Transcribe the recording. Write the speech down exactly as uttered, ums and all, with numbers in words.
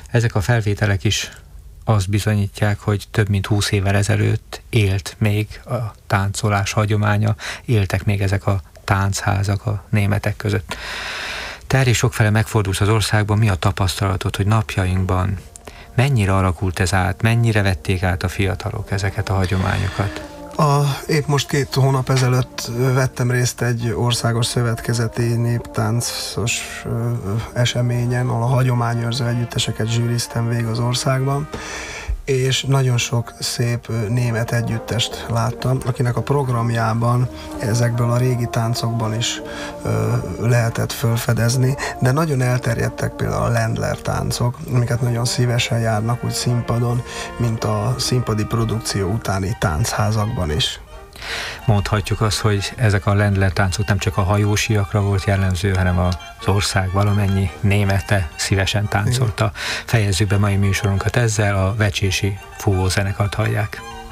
Ezek a felvételek is azt bizonyítják, hogy több mint húsz évvel ezelőtt élt még a táncolás hagyománya, éltek még ezek a táncházak a németek között. Te elég sokfele megfordulsz az országban, mi a tapasztalatod, hogy napjainkban mennyire alakult ez át, mennyire vették át a fiatalok ezeket a hagyományokat? A, épp most két hónap ezelőtt vettem részt egy országos szövetkezeti néptáncos ö, eseményen, ahol a hagyományőrző együtteseket zsűriztem végig az országban, és nagyon sok szép német együttest láttam, akinek a programjában ezekből a régi táncokban is ö, lehetett felfedezni, de nagyon elterjedtek például a Ländler táncok, amiket nagyon szívesen járnak úgy színpadon, mint a színpadi produkció utáni táncházakban is. Mondhatjuk azt, hogy ezek a Ländler táncok nem csak a hajósiakra volt jellemző, hanem az ország valamennyi némete szívesen táncolta. Fejezzük be mai műsorunkat ezzel, a vecsési fúvózenekart hallják.